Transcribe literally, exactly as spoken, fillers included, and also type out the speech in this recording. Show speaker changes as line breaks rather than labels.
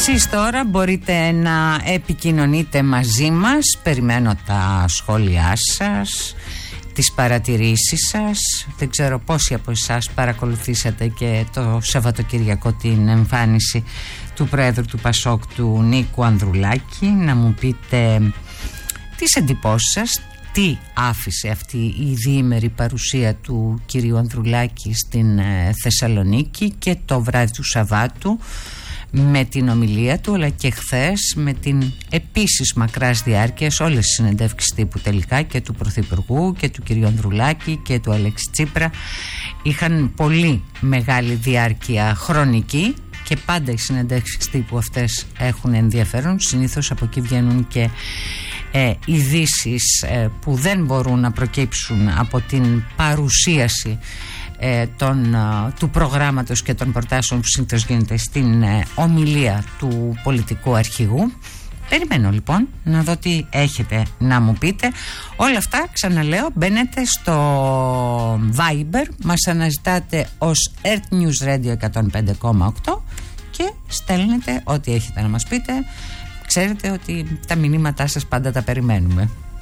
Εσείς τώρα μπορείτε να επικοινωνείτε μαζί μας. Περιμένω τα σχόλιά σας, τις παρατηρήσεις σας. Δεν ξέρω πόσοι από εσάς παρακολουθήσατε και το Σαββατοκυριακό την εμφάνιση του Πρόεδρου του Πασόκ, του Νίκου Ανδρουλάκη. Να μου πείτε τις εντυπώσεις σας, τι άφησε αυτή η διήμερη παρουσία του κυρίου Ανδρουλάκη στην Θεσσαλονίκη και το βράδυ του Σαββάτου με την ομιλία του, αλλά και χθες με την επίσης μακράς διάρκειας όλες τις συνεντεύξεις τύπου τελικά και του Πρωθυπουργού και του κυρίου Ανδρουλάκη και του Αλέξη Τσίπρα. Είχαν πολύ μεγάλη διάρκεια χρονική και πάντα οι συνεντεύξεις τύπου αυτές έχουν ενδιαφέρον. Συνήθως από εκεί βγαίνουν και ε, ειδήσεις ε, που δεν μπορούν να προκύψουν από την παρουσίαση ε, των, ε, του προγράμματος και των προτάσεων που συνήθως γίνεται στην ε, ομιλία του πολιτικού αρχηγού. Περιμένω λοιπόν να δω τι έχετε να μου πείτε. Όλα αυτά, ξαναλέω, μπαίνετε στο Viber, μας αναζητάτε ως Earth News Radio εκατόν πέντε κόμμα οκτώ και στέλνετε ό,τι έχετε να μας πείτε. Ξέρετε ότι τα μηνύματά σας πάντα τα περιμένουμε.